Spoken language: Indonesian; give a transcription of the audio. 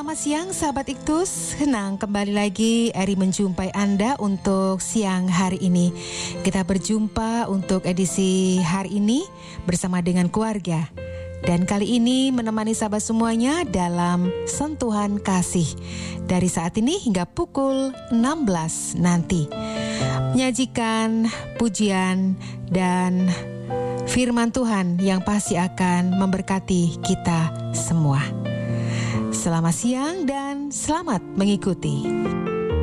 Selamat siang sahabat Iktus. Senang kembali lagi Eri menjumpai Anda untuk siang hari ini. Kita berjumpa untuk edisi hari ini bersama dengan keluarga. Dan kali ini menemani sahabat semuanya dalam sentuhan kasih dari saat ini hingga pukul 16 nanti. Menyajikan pujian dan firman Tuhan yang pasti akan memberkati kita semua. Selamat siang dan selamat mengikuti.